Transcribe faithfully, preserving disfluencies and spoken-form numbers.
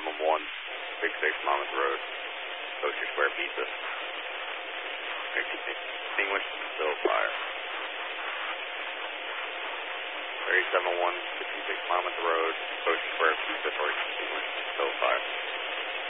seven one, Big Six Monmouth Road, Ocean Square Pizza. Extinguished, still fire. thirty-seven one, fifty-six Monmouth Road, Ocean Square Pizza, extinguished, still fire.